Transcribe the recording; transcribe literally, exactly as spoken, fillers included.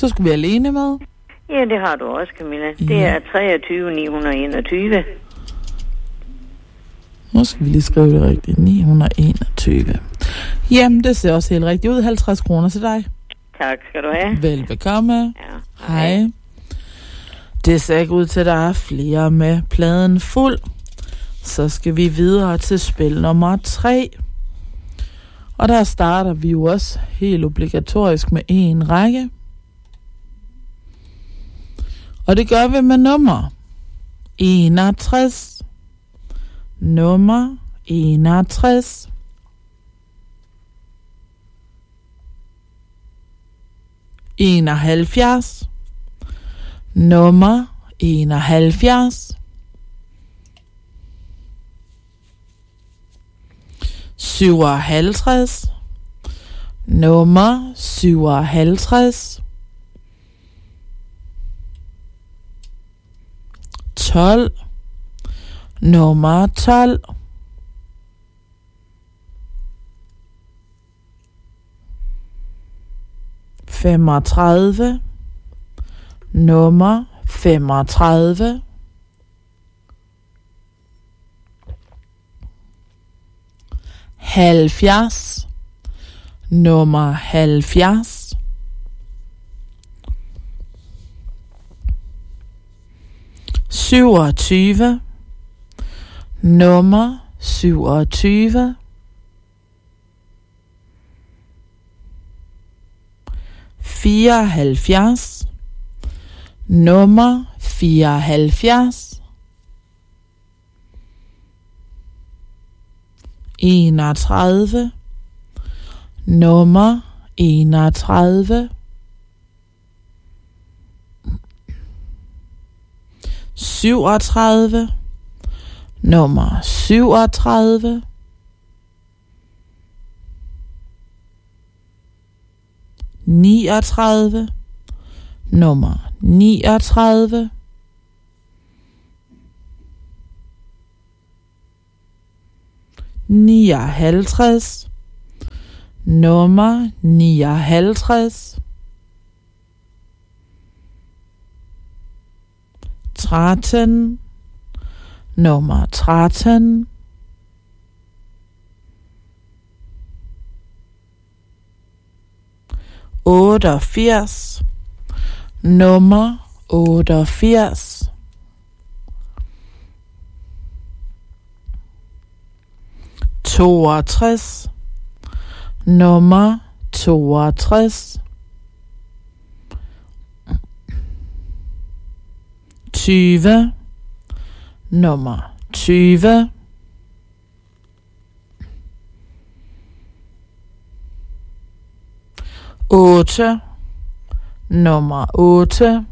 Så skulle vi alene med. Ja, det har du også, Camilla. Ja. Det er treogtyve ni hundrede enogtyve. Nu skal vi lige skrive det rigtigt. ni hundrede enogtyve. Jamen, det ser også helt rigtigt ud. halvtreds kroner til dig. Tak skal du have. Velbekomme. Ja. Hej. Det ser ikke ud til, at der er flere med pladen fuld. Så skal vi videre til spil nummer tre. Og der starter vi jo også helt obligatorisk med en række. Og det gør vi med nummer enogtres. Nummer enogtres. enoghalvfjerds. Nummer enoghalvfjerds. syvoghalvtreds. Nummer syvoghalvtreds. tolv. Nummer tolv. femogtredive. Nummer femogtredive. halvfjerds. Nummer halvfjerds. syvogtyve. Nummer syvogtyve. fireoghalvfjerds. Nummer fireoghalvfjerds. enogtredive. Nummer enogtredive. syvogtredive. Nummer syvogtredive. niogtredive. Nummer niogtredive. nioghalvtreds. Nummer nioghalvtreds. tretten. Nummer tretten. otteogfirs. Nummer otteogfirs. toogtres. Nummer toogtres. tyve. Nummer tyve. otte. Nummer otte.